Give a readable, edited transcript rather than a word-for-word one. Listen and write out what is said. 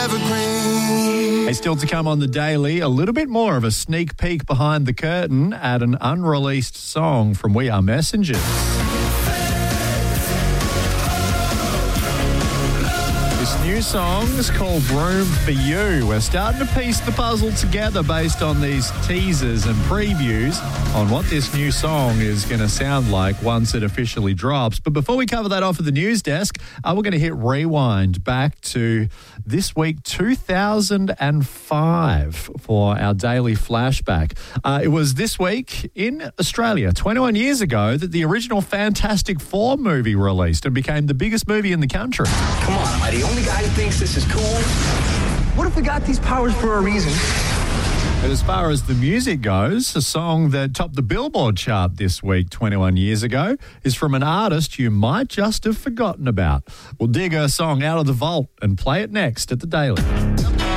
evergreen. Hey, still to come on the Daily, a little bit more of a sneak peek behind the curtain at an unreleased song from We Are Messengers. This new song is called Room for You. We're starting to piece the puzzle together based on these teasers and previews on what this new song is going to sound like once it officially drops. But before we cover that off at the news desk, we're going to hit rewind back to this week, 2005, for our daily flashback. It was this week in Australia, 21 years ago, that the original Fantastic Four movie released and became the biggest movie in the country. Come on, am I the only guy who thinks this is cool? What if we got these powers for a reason? But as far as the music goes, a song that topped the Billboard chart this week 21 years ago is from an artist you might just have forgotten about. We'll dig her song out of the vault and play it next at the Daily.